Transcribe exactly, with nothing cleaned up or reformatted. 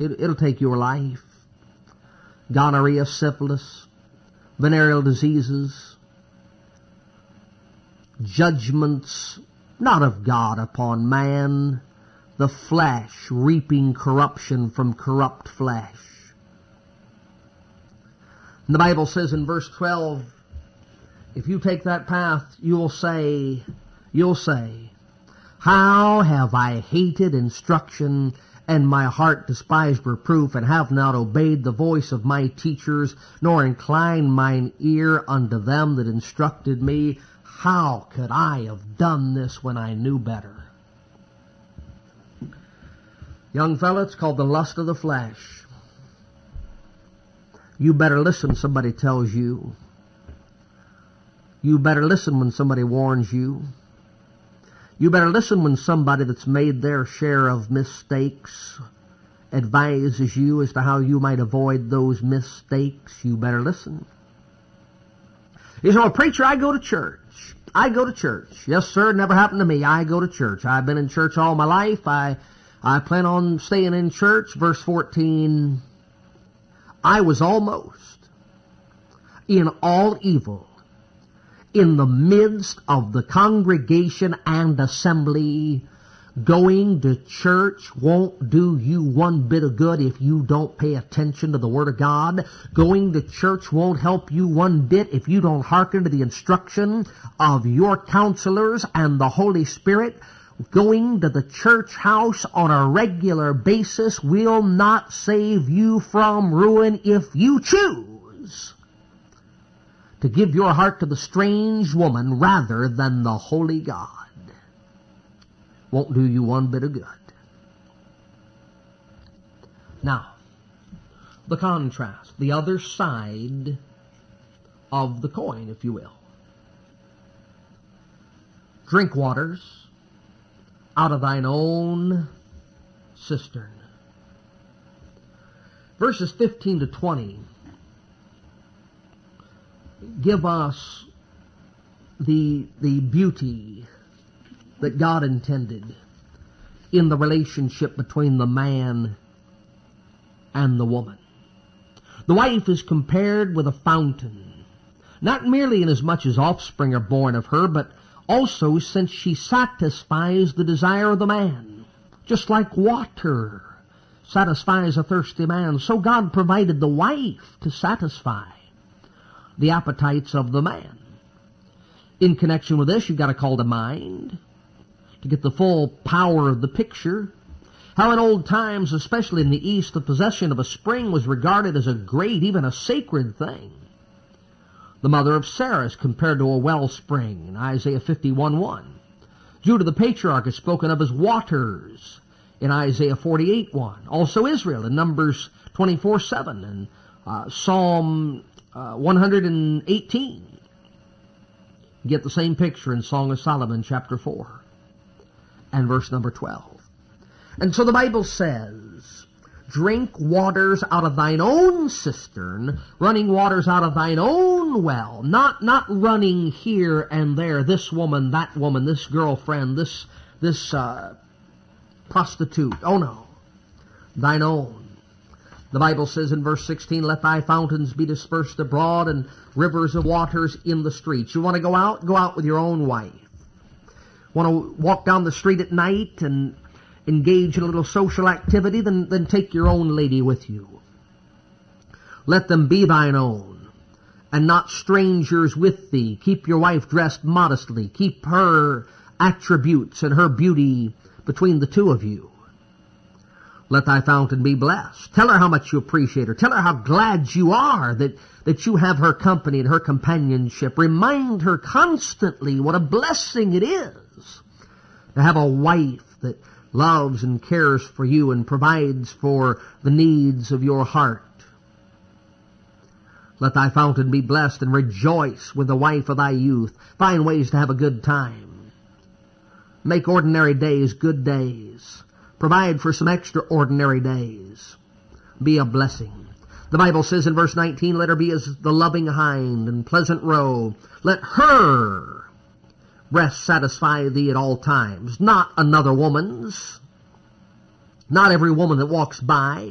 It, it'll take your life. Gonorrhea, syphilis, venereal diseases, judgments not of God upon man, the flesh reaping corruption from corrupt flesh. And the Bible says in verse twelve, if you take that path, you'll say, you'll say, how have I hated instruction, and my heart despised reproof, and have not obeyed the voice of my teachers, nor inclined mine ear unto them that instructed me. How could I have done this when I knew better? Young fella, it's called the lust of the flesh. You better listen, somebody tells you. You better listen when somebody warns you. You better listen when somebody that's made their share of mistakes advises you as to how you might avoid those mistakes. You better listen. You say, well, preacher, I go to church. I go to church. Yes, sir, it never happened to me. I go to church. I've been in church all my life. I, I plan on staying in church. Verse fourteen, I was almost in all evil in the midst of the congregation and assembly. Going to church won't do you one bit of good if you don't pay attention to the Word of God. Going to church won't help you one bit if you don't hearken to the instruction of your counselors and the Holy Spirit. Going to the church house on a regular basis will not save you from ruin if you choose to give your heart to the strange woman rather than the holy God. Won't do you one bit of good. Now, the contrast, the other side of the coin, if you will. Drink waters out of thine own cistern. Verses fifteen to twenty give us the, the beauty that God intended in the relationship between the man and the woman. The wife is compared with a fountain, not merely inasmuch as offspring are born of her, but also since she satisfies the desire of the man. Just like water satisfies a thirsty man, so God provided the wife to satisfy the appetites of the man. In connection with this, you've got to call to mind, to get the full power of the picture, how in old times, especially in the East, the possession of a spring was regarded as a great, even a sacred thing. The mother of Sarah is compared to a wellspring in Isaiah fifty-one one. Judah the patriarch is spoken of as waters in Isaiah forty-eight one. Also Israel in Numbers twenty-four seven and uh, Psalm uh, one hundred eighteen. You get the same picture in Song of Solomon chapter four and verse number twelve. And so the Bible says, drink waters out of thine own cistern, running waters out of thine own well, not not running here and there, this woman, that woman, this girlfriend, this this uh, prostitute. Oh no, thine own. The Bible says in verse sixteen, let thy fountains be dispersed abroad and rivers of waters in the streets. You want to go out? Go out with your own wife. Want to walk down the street at night and engage in a little social activity? Then, then take your own lady with you. Let them be thine own, and not strangers with thee. Keep your wife dressed modestly. Keep her attributes and her beauty between the two of you. Let thy fountain be blessed. Tell her how much you appreciate her. Tell her how glad you are that, that you have her company and her companionship. Remind her constantly what a blessing it is to have a wife that loves and cares for you and provides for the needs of your heart. Let thy fountain be blessed, and rejoice with the wife of thy youth. Find ways to have a good time. Make ordinary days good days. Provide for some extraordinary days. Be a blessing. The Bible says in verse nineteen, let her be as the loving hind and pleasant roe. Let her breast satisfy thee at all times, not another woman's, not every woman that walks by.